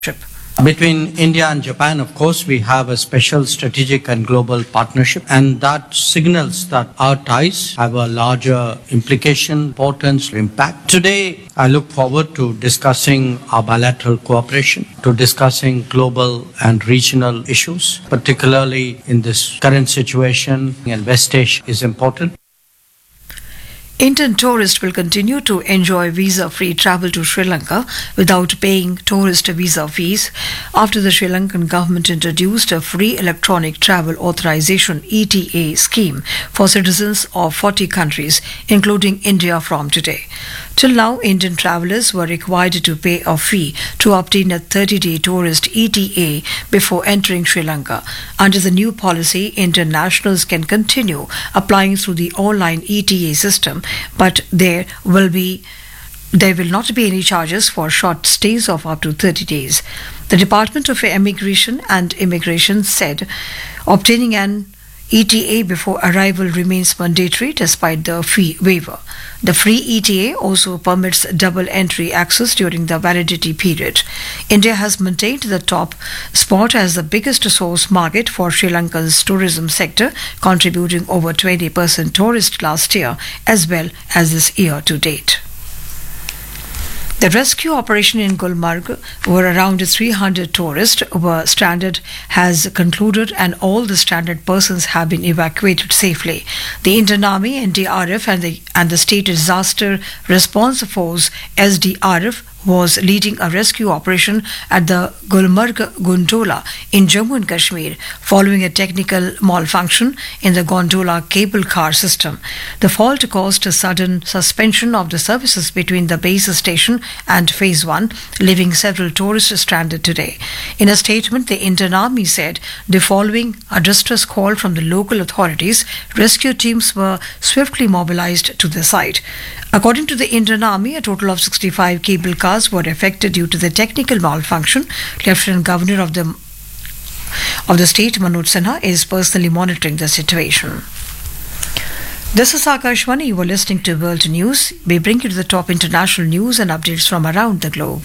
Between India and Japan, of course, we have a special strategic and global partnership, and that signals that our ties have a larger implication, importance, impact. Today, I look forward to discussing our bilateral cooperation, to discussing global and regional issues, particularly in this current situation, and West Asia is important. Indian tourists will continue to enjoy visa-free travel to Sri Lanka without paying tourist visa fees after the Sri Lankan government introduced a free electronic travel authorization ETA scheme for citizens of 40 countries, including India, from today. Till now, Indian travellers were required to pay a fee to obtain a 30-day tourist ETA before entering Sri Lanka. Under the new policy, Indian nationals can continue applying through the online ETA system, but there will not be any charges for short stays of up to 30 days. The Department of Immigration and Immigration said obtaining an ETA before arrival remains mandatory despite the fee waiver. The free ETA also permits double entry access during the validity period. India has maintained the top spot as the biggest source market for Sri Lanka's tourism sector, contributing over 20% tourists last year as well as this year to date. The rescue operation in Gulmarg, where around 300 tourists were stranded, has concluded and all the stranded persons have been evacuated safely. The Indian Army, NDRF, and the State Disaster Response Force, SDRF, was leading a rescue operation at the Gulmarg Gondola in Jammu and Kashmir following a technical malfunction in the gondola cable car system. The fault caused a sudden suspension of the services between the base station and Phase 1, leaving several tourists stranded today. In a statement, the Indian Army said the following a distress call from the local authorities, rescue teams were swiftly mobilized to the site. According to the Indian Army, a total of 65 cable cars were affected due to the technical malfunction. Lieutenant Governor of the state, Manoj Sinha, is personally monitoring the situation. This is Akashvani. You are listening to World News. We bring you to the top international news and updates from around the globe.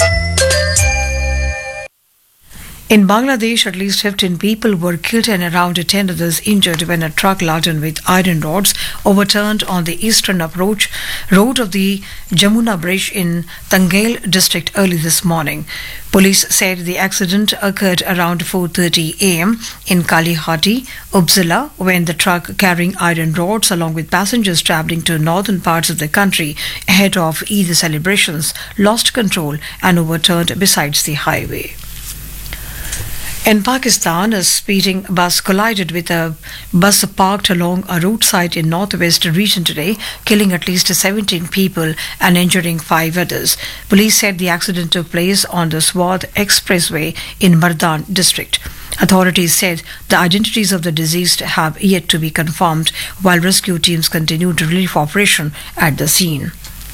In Bangladesh, at least 15 people were killed and around 10 others injured when a truck laden with iron rods overturned on the eastern approach road of the Jamuna Bridge in Tangail district early this morning. Police said the accident occurred around 4:30 a.m. in Kalihati, Uppsala, when the truck carrying iron rods along with passengers travelling to northern parts of the country ahead of Eid celebrations lost control and overturned besides the highway. In Pakistan, a speeding bus collided with a bus parked along a roadside in northwest region today, killing at least 17 people and injuring 5 others. Police said the accident took place on the Swadh Expressway in Mardan district. Authorities said the identities of the deceased have yet to be confirmed, while rescue teams continued relief operation at the scene.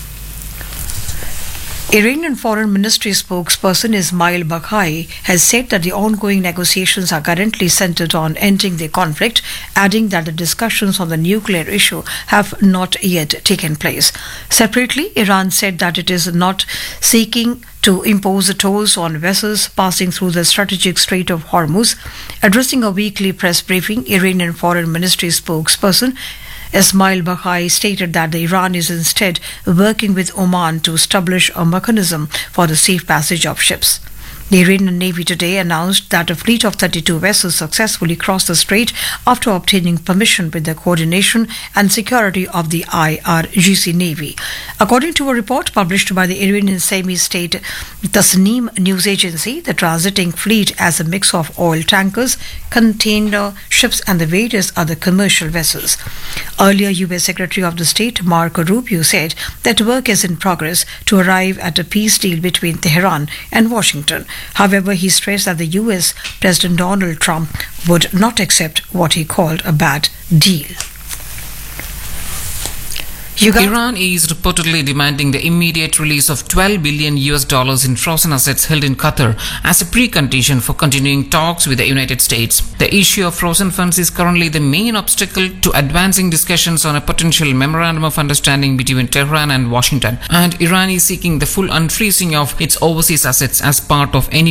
Iranian Foreign Ministry spokesperson Ismail Baghai has said that the ongoing negotiations are currently centered on ending the conflict, adding that the discussions on the nuclear issue have not yet taken place. Separately, Iran said that it is not seeking to impose tolls on vessels passing through the strategic Strait of Hormuz. Addressing a weekly press briefing, Iranian Foreign Ministry spokesperson Ismail Baghai stated that Iran is instead working with Oman to establish a mechanism for the safe passage of ships. The Iranian Navy today announced that a fleet of 32 vessels successfully crossed the strait after obtaining permission with the coordination and security of the IRGC Navy. According to a report published by the Iranian semi-state Tasnim news agency, the transiting fleet as a mix of oil tankers, container ships and the various other commercial vessels. Earlier, U.S. Secretary of the State Marco Rubio said that work is in progress to arrive at a peace deal between Tehran and Washington. However, he stressed that the U.S. President Donald Trump would not accept what he called a bad deal. Iran is reportedly demanding the immediate release of $12 billion in frozen assets held in Qatar as a precondition for continuing talks with the United States. The issue of frozen funds is currently the main obstacle to advancing discussions on a potential memorandum of understanding between Tehran and Washington. And Iran is seeking the full unfreezing of its overseas assets as part of any